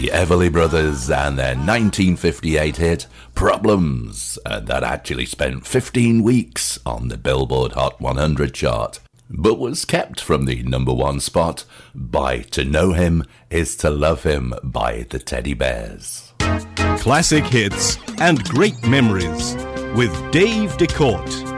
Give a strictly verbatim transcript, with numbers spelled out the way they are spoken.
the Everly Brothers and their nineteen fifty-eight hit, Problems, and that actually spent fifteen weeks on the Billboard Hot one hundred chart, but was kept from the number one spot by To Know Him Is to Love Him by the Teddy Bears. Classic hits and great memories with Dave DeCourt.